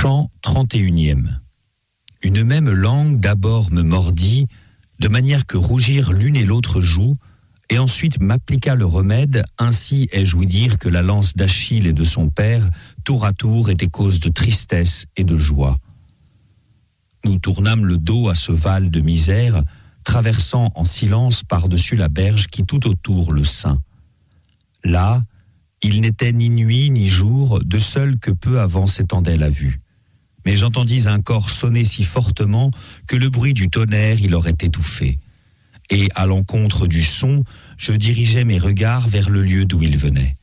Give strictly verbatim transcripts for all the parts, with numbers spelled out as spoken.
Chant trente et unième. Une même langue d'abord me mordit, de manière que rougir l'une et l'autre joue, et ensuite m'appliqua le remède, ainsi ai-je ouï dire que la lance d'Achille et de son père, tour à tour, était cause de tristesse et de joie. Nous tournâmes le dos à ce val de misère, traversant en silence par-dessus la berge qui tout autour le ceint. Là, il n'était ni nuit ni jour, de seul que peu avant s'étendait la vue. Mais j'entendis un cor sonner si fortement que le bruit du tonnerre il aurait étouffé. Et à l'encontre du son, je dirigeais mes regards vers le lieu d'où il venait.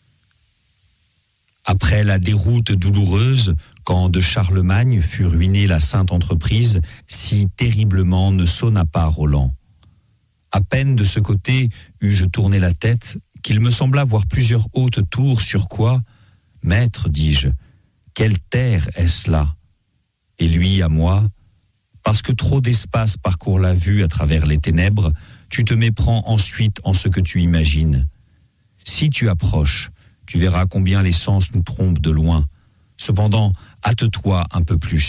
Après la déroute douloureuse, quand de Charlemagne fut ruinée la sainte entreprise, si terriblement ne sonna pas Roland. À peine de ce côté eus-je tourné la tête, qu'il me sembla voir plusieurs hautes tours sur quoi, « Maître, dis-je, quelle terre est-ce là ?» Et lui à moi, « Parce que trop d'espace parcourt la vue à travers les ténèbres, tu te méprends ensuite en ce que tu imagines. Si tu approches, tu verras combien les sens nous trompent de loin. Cependant, hâte-toi un peu plus. »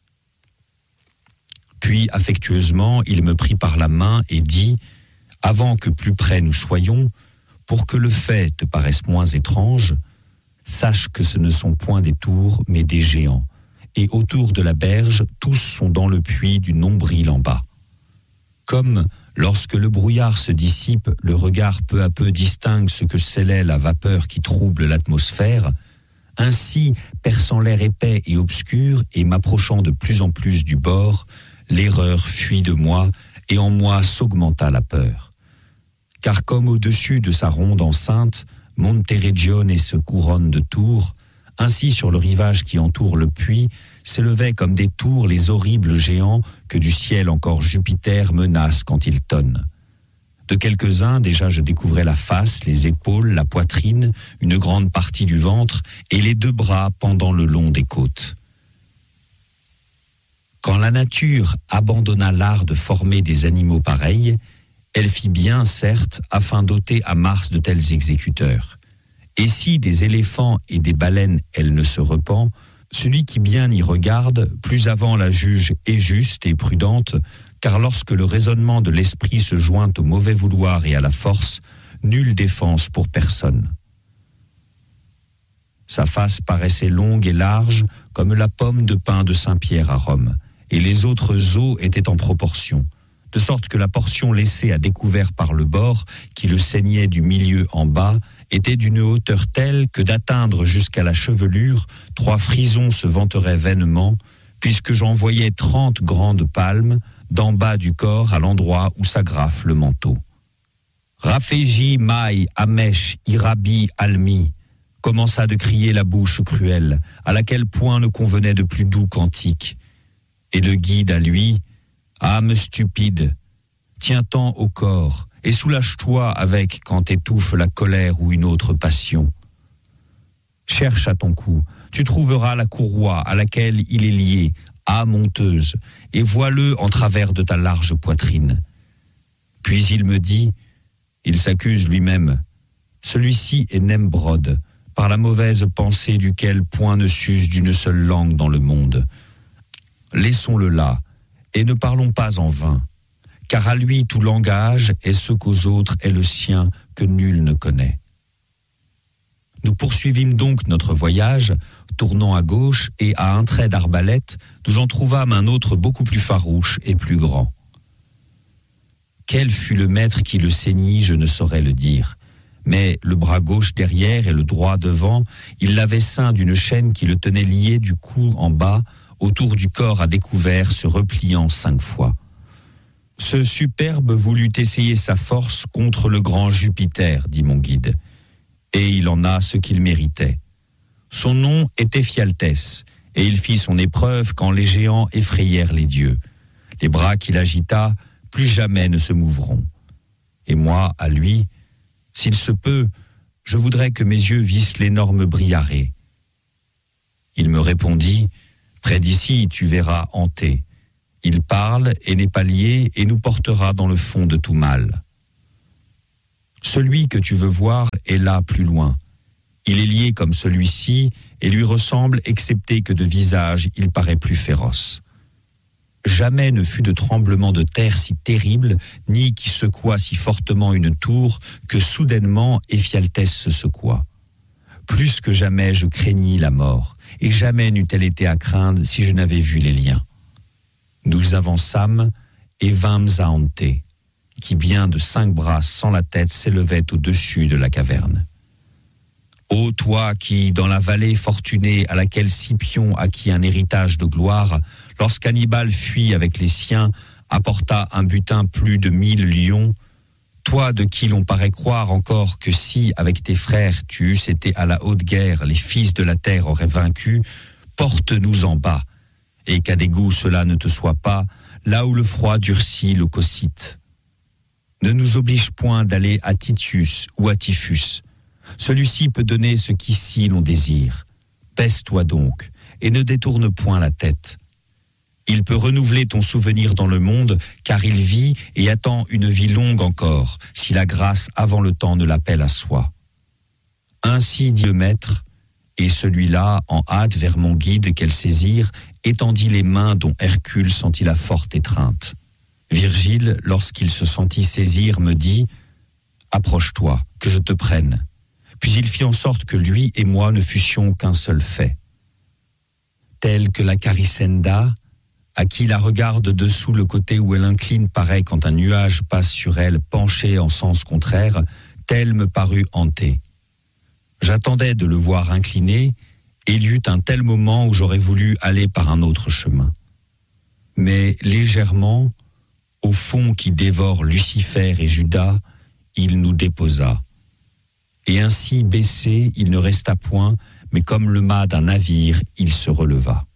Puis, affectueusement, il me prit par la main et dit, « Avant que plus près nous soyons, pour que le fait te paraisse moins étrange, sache que ce ne sont point des tours, mais des géants. Et autour de la berge, tous sont dans le puits du nombril en bas. Comme, lorsque le brouillard se dissipe, le regard peu à peu distingue ce que scellait la vapeur qui trouble l'atmosphère, ainsi, perçant l'air épais et obscur et m'approchant de plus en plus du bord, l'erreur fuit de moi et en moi s'augmenta la peur. Car comme au-dessus de sa ronde enceinte, Monteregione se couronne de tours, ainsi sur le rivage qui entoure le puits, s'élevaient comme des tours les horribles géants que du ciel encore Jupiter menace quand il tonne. De quelques-uns, déjà je découvrais la face, les épaules, la poitrine, une grande partie du ventre et les deux bras pendant le long des côtes. Quand la nature abandonna l'art de former des animaux pareils, elle fit bien, certes, afin d'ôter à Mars de tels exécuteurs. Et si des éléphants et des baleines elle ne se repent, celui qui bien y regarde, plus avant la juge est juste et prudente, car lorsque le raisonnement de l'esprit se joint au mauvais vouloir et à la force, nulle défense pour personne. Sa face paraissait longue et large, comme la pomme de pin de Saint-Pierre à Rome, et les autres os étaient en proportion, de sorte que la portion laissée à découvert par le bord, qui le saignait du milieu en bas, était d'une hauteur telle que d'atteindre jusqu'à la chevelure, trois frisons se vanteraient vainement, puisque j'en voyais trente grandes palmes, d'en bas du corps à l'endroit où s'agrafe le manteau. Raphégi, Maï, Amèche, Irabi, Almi, commença de crier la bouche cruelle, à laquelle point ne convenait de plus doux cantique. Et le guide à lui, âme stupide, tiens-t'en au corps, et soulage-toi avec quand étouffe la colère ou une autre passion. Cherche à ton cou, tu trouveras la courroie à laquelle il est lié, âme honteuse, et vois-le en travers de ta large poitrine. Puis il me dit, il s'accuse lui-même, celui-ci est Nembrod, par la mauvaise pensée duquel point ne s'use d'une seule langue dans le monde. Laissons-le là, et ne parlons pas en vain, car à lui tout langage est ce qu'aux autres est le sien que nul ne connaît. Nous poursuivîmes donc notre voyage, tournant à gauche, et à un trait d'arbalète, nous en trouvâmes un autre beaucoup plus farouche et plus grand. Quel fut le maître qui le ceignit, je ne saurais le dire, mais le bras gauche derrière et le droit devant, il l'avait ceint d'une chaîne qui le tenait lié du cou en bas, autour du corps à découvert, se repliant cinq fois. Ce superbe voulut essayer sa force contre le grand Jupiter, dit mon guide, et il en a ce qu'il méritait. Son nom était Éphialtès, et il fit son épreuve quand les géants effrayèrent les dieux. Les bras qu'il agita, plus jamais ne se mouvront. Et moi, à lui, s'il se peut, je voudrais que mes yeux vissent l'énorme Briarée. Il me répondit, près d'ici, tu verras hanté. Il parle et n'est pas lié et nous portera dans le fond de tout mal. Celui que tu veux voir est là plus loin. Il est lié comme celui-ci et lui ressemble, excepté que de visage, il paraît plus féroce. Jamais ne fut de tremblement de terre si terrible, ni qui secoua si fortement une tour, que soudainement Éphialtès se secoua. Plus que jamais je craignis la mort, et jamais n'eût-elle été à craindre si je n'avais vu les liens. Nous avançâmes et vînmes à Anté, qui bien de cinq bras sans la tête s'élevait au-dessus de la caverne. Ô toi qui, dans la vallée fortunée à laquelle Scipion acquit un héritage de gloire, lorsqu'Hannibal fuit avec les siens, apporta un butin plus de mille lions, toi de qui l'on paraît croire encore que si, avec tes frères, tu eusses été à la haute guerre, les fils de la terre auraient vaincu, porte-nous en bas, et qu'à dégoût cela ne te soit pas, là où le froid durcit le cocyte. Ne nous oblige point d'aller à Titius ou à Typhus. Celui-ci peut donner ce qu'ici l'on désire. Baisse-toi donc, et ne détourne point la tête. Il peut renouveler ton souvenir dans le monde, car il vit et attend une vie longue encore, si la grâce avant le temps ne l'appelle à soi. Ainsi dit le maître, et celui-là, en hâte vers mon guide qu'elle saisire, étendit les mains dont Hercule sentit la forte étreinte. Virgile, lorsqu'il se sentit saisir, me dit « Approche-toi, que je te prenne ». Puis il fit en sorte que lui et moi ne fussions qu'un seul fait. Tel que la Carissenda, à qui la regarde dessous le côté où elle incline pareil quand un nuage passe sur elle penché en sens contraire, tel me parut Anté. J'attendais de le voir incliné, et il y eut un tel moment où j'aurais voulu aller par un autre chemin. Mais légèrement, au fond qui dévore Lucifer et Judas, il nous déposa. Et ainsi baissé, il ne resta point, mais comme le mât d'un navire, il se releva.